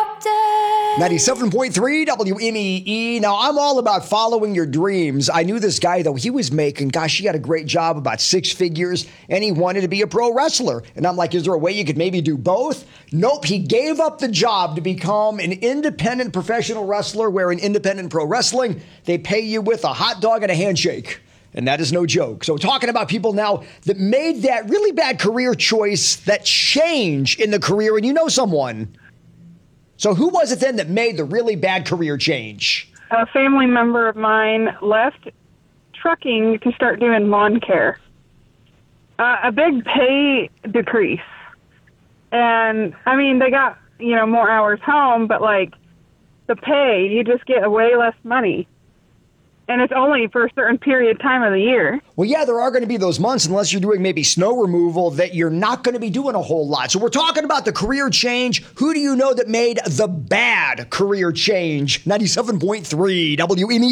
97.3 WMEE. Now, I'm all about following your dreams. I knew this guy, though. He was making, he got a great job, about 6 figures, and he wanted to be a pro wrestler. And I'm like, is there a way you could maybe do both? Nope. He gave up the job to become an independent professional wrestler, where in independent pro wrestling, they pay you with a hot dog and a handshake. And that is no joke. So talking about people now that made that really bad career choice, that change in the career, and you know someone. So who was it then that made the really bad career change? A family member of mine left trucking to start doing lawn care. A big pay decrease. And, I mean, they got, more hours home, but, the pay, you just get way less money. And it's only for a certain period of time of the year. Well, yeah, there are going to be those months, unless you're doing maybe snow removal, that you're not going to be doing a whole lot. So we're talking about the career change. Who do you know that made the bad career change? 97.3 WME.